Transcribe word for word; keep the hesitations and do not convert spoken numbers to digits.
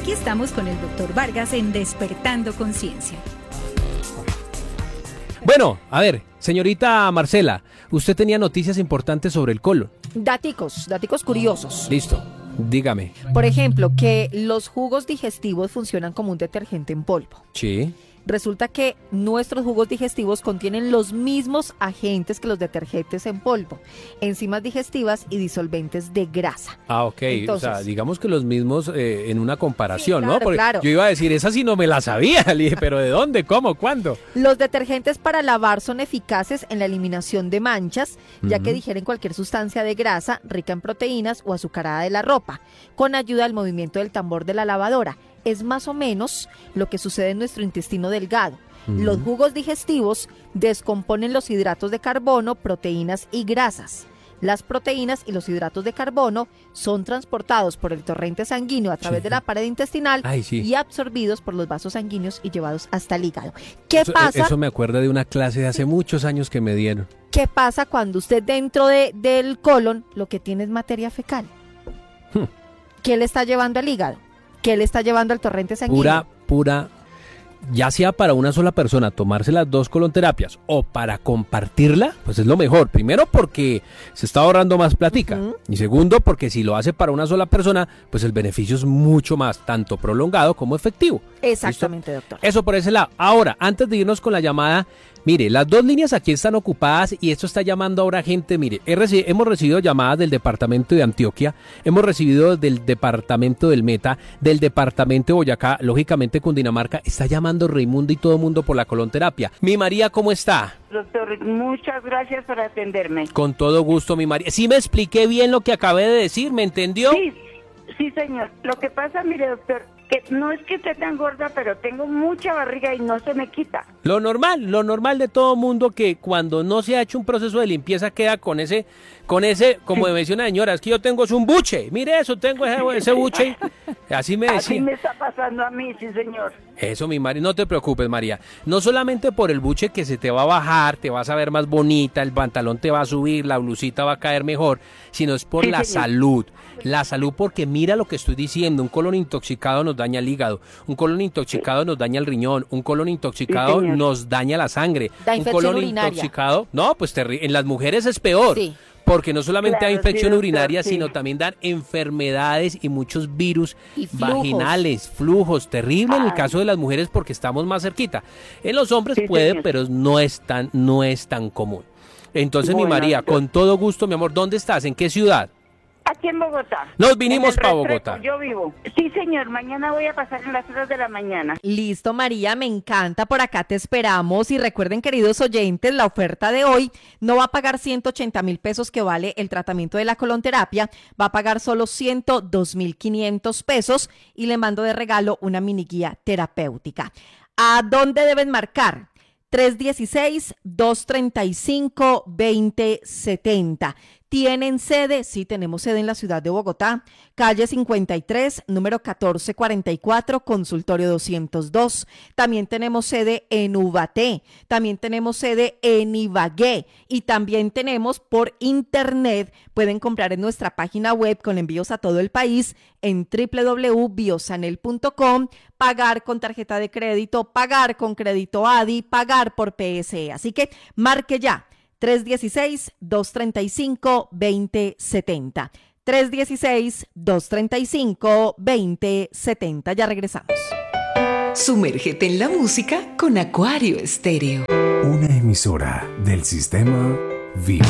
Aquí estamos con el doctor Vargas en Despertando Conciencia. Bueno, a ver, señorita Marcela, usted tenía noticias importantes sobre el colon. Daticos, daticos curiosos. Listo, dígame. Por ejemplo, que los jugos digestivos funcionan como un detergente en polvo. Sí. Resulta que nuestros jugos digestivos contienen los mismos agentes que los detergentes en polvo, enzimas digestivas y disolventes de grasa. Ah, ok. Entonces, o sea, digamos que los mismos eh, en una comparación, sí, claro, ¿no? Porque claro. Yo iba a decir, esa sí no me la sabía, le dije, pero ¿de dónde? ¿Cómo? ¿Cuándo? Los detergentes para lavar son eficaces en la eliminación de manchas, ya uh-huh. que digieren cualquier sustancia de grasa rica en proteínas o azucarada de la ropa, con ayuda del movimiento del tambor de la lavadora. Es más o menos lo que sucede en nuestro intestino delgado. Uh-huh. Los jugos digestivos descomponen los hidratos de carbono, proteínas y grasas. Las proteínas y los hidratos de carbono son transportados por el torrente sanguíneo a través sí. de la pared intestinal Ay, sí. y absorbidos por los vasos sanguíneos y llevados hasta el hígado. ¿Qué eso, pasa? Eso me acuerda de una clase de hace muchos años que me dieron. ¿Qué pasa cuando usted dentro de, del colon lo que tiene es materia fecal? Hmm. ¿Qué le está llevando al hígado? ¿Qué le está llevando al torrente sanguíneo? Pura, pura, ya sea para una sola persona tomarse las dos colonterapias o para compartirla, pues es lo mejor. Primero porque se está ahorrando más platica uh-huh. y segundo porque si lo hace para una sola persona, pues el beneficio es mucho más, tanto prolongado como efectivo. Exactamente, ¿listo? Doctor. Eso por ese lado. Ahora, antes de irnos con la llamada, mire, las dos líneas aquí están ocupadas y esto está llamando ahora gente. Mire, he reci- hemos recibido llamadas del departamento de Antioquia, hemos recibido del departamento del Meta, del departamento de Boyacá, lógicamente Cundinamarca, está llamando Raimundo y todo el mundo por la colonterapia. Mi María, ¿cómo está? Doctor, muchas gracias por atenderme. Con todo gusto, mi María. ¿Sí me expliqué bien lo que acabé de decir? ¿Me entendió? Sí, sí, señor. Lo que pasa, mire, doctor, que no es que esté tan gorda, pero tengo mucha barriga y no se me quita. Lo normal, lo normal de todo mundo que cuando no se ha hecho un proceso de limpieza queda con ese, con ese, como sí. me decía una señora, es que yo tengo es un buche, mire eso, tengo ese, ese buche, así me decía. Así me está pasando a mí, sí señor. Eso, mi María, no te preocupes, María, no solamente por el buche que se te va a bajar, te vas a ver más bonita, el pantalón te va a subir, la blusita va a caer mejor, sino es por sí, la señor. salud, la salud porque mira lo que estoy diciendo, un colon intoxicado nos daña el hígado, un colon intoxicado sí. nos daña el riñón, un colon intoxicado sí, nos daña la sangre, da un colon urinaria. intoxicado, no, pues terri- en las mujeres es peor. Sí. Porque no solamente claro, hay infección sí, urinaria, sí. sino también dan enfermedades y muchos virus y flujos. vaginales, flujos, terrible Ay. en el caso de las mujeres porque estamos más cerquita. En los hombres sí, puede, señor. pero no es tan, no es tan común. Entonces, bueno, mi María, yo... con todo gusto, mi amor, ¿dónde estás? ¿En qué ciudad? Aquí en Bogotá. Nos vinimos para Bogotá. Yo vivo. Sí, señor. Mañana voy a pasar en las horas de la mañana. Listo, María. Me encanta. Por acá te esperamos. Y recuerden, queridos oyentes, la oferta de hoy no va a pagar ciento ochenta mil pesos que vale el tratamiento de la colonterapia. Va a pagar solo ciento dos mil quinientos pesos y le mando de regalo una mini guía terapéutica. ¿A dónde deben marcar? tres uno seis, dos tres cinco, dos cero siete cero. ¿Tienen sede? Sí, tenemos sede en la ciudad de Bogotá, calle cincuenta y tres, número catorce cuarenta y cuatro, consultorio doscientos dos. También tenemos sede en Ubaté, también tenemos sede en Ibagué y también tenemos por internet, pueden comprar en nuestra página web con envíos a todo el país en doble u doble u doble u punto biosanel punto com, pagar con tarjeta de crédito, pagar con crédito A D I, pagar por P S E. Así que marque ya. tres uno seis, dos tres cinco, dos cero siete cero. tres uno seis, dos tres cinco, dos cero siete cero. Ya regresamos. Sumérgete en la música con Acuario Estéreo. Una emisora del sistema Vivo.